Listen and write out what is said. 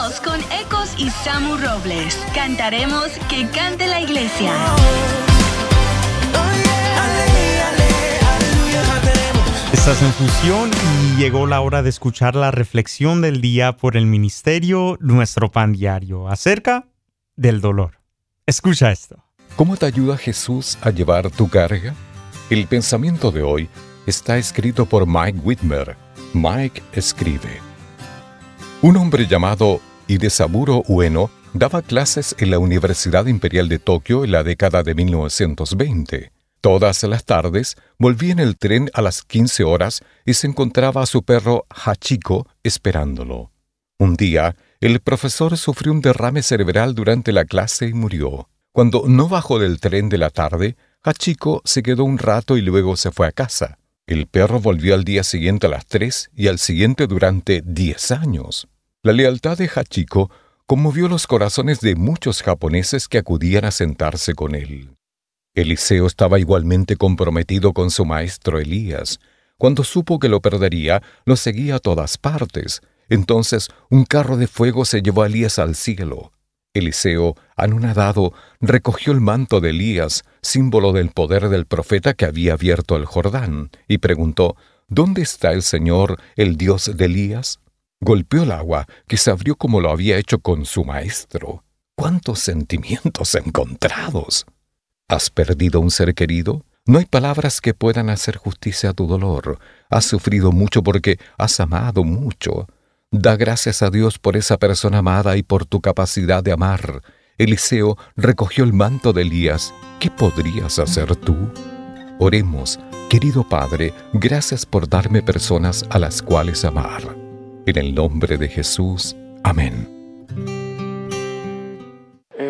2 con Ecos y Samu Robles. Cantaremos Que Cante la Iglesia. Estás en Fusión y llegó la hora de escuchar la reflexión del día por el ministerio Nuestro Pan Diario acerca del dolor. Escucha esto. ¿Cómo te ayuda Jesús a llevar tu carga? El pensamiento de hoy está escrito por Mike Whitmer. Mike escribe: un hombre llamado Hidesaburo Ueno daba clases en la Universidad Imperial de Tokio en la década de 1920. Todas las tardes volvía en el tren a las 15 horas y se encontraba a su perro Hachiko esperándolo. Un día, el profesor sufrió un derrame cerebral durante la clase y murió. Cuando no bajó del tren de la tarde, Hachiko se quedó un rato y luego se fue a casa. El perro volvió al día siguiente a las 3 y al siguiente durante 10 años. La lealtad de Hachiko conmovió los corazones de muchos japoneses que acudían a sentarse con él. Eliseo estaba igualmente comprometido con su maestro Elías. Cuando supo que lo perdería, lo seguía a todas partes. Entonces un carro de fuego se llevó a Elías al cielo. Eliseo, anonadado, recogió el manto de Elías, símbolo del poder del profeta que había abierto el Jordán, y preguntó: ¿dónde está el Señor, el Dios de Elías? Golpeó el agua, que se abrió como lo había hecho con su maestro. ¡Cuántos sentimientos encontrados! ¿Has perdido un ser querido? No hay palabras que puedan hacer justicia a tu dolor. Has sufrido mucho porque has amado mucho. Da gracias a Dios por esa persona amada y por tu capacidad de amar. Eliseo recogió el manto de Elías. ¿Qué podrías hacer tú? Oremos. Querido Padre, gracias por darme personas a las cuales amar. En el nombre de Jesús. Amén.